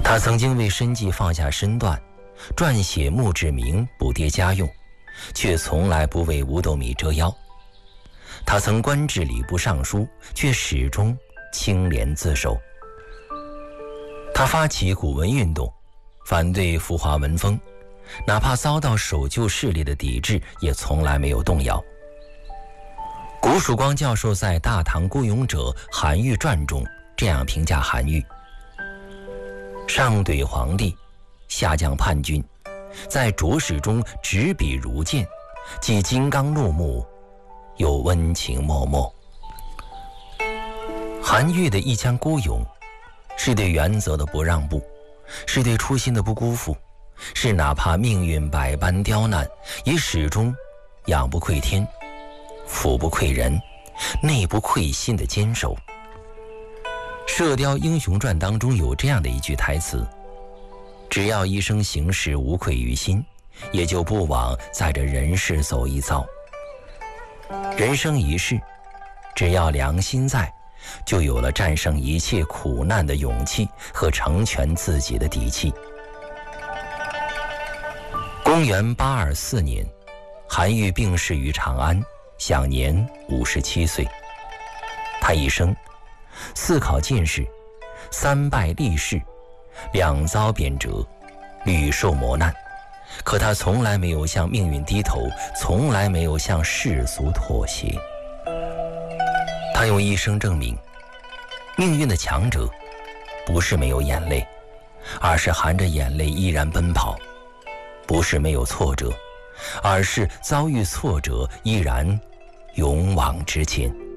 他曾经为生计放下身段，撰写墓志铭补贴家用，却从来不为五斗米折腰。他曾官至礼部尚书，却始终清廉自守。他发起古文运动，反对浮华文风，哪怕遭到守旧势力的抵制，也从来没有动摇。古曙光教授在《大唐孤勇者韩愈传》中这样评价韩愈：上怼皇帝，下降叛军，在着实中执笔如剑，既金刚怒目，又温情脉脉。韩愈的一腔孤勇，是对原则的不让步，是对初心的不辜负，是哪怕命运百般刁难，也始终仰不愧天，俯不愧人，内不愧心的坚守。《射雕英雄传》当中有这样的一句台词：只要一生行事无愧于心，也就不枉在这人世走一遭。人生一世，只要良心在，就有了战胜一切苦难的勇气和成全自己的底气。公元824年，韩愈病逝于长安，享年57岁。他一生4考进士，3拜力士，2遭贬谪，屡受磨难，可他从来没有向命运低头，从来没有向世俗妥协。他用一生证明，命运的强者不是没有眼泪，而是含着眼泪依然奔跑；不是没有挫折，而是遭遇挫折依然勇往直前。